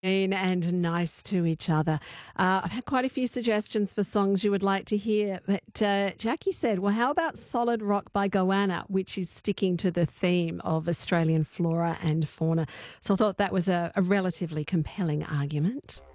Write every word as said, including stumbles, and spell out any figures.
and nice to each other. Uh, I've had quite a few suggestions for songs you would like to hear, but uh, Jackie said, well, how about Solid Rock by Goanna, which is sticking to the theme of Australian flora and fauna. So I thought that was a, a relatively compelling argument.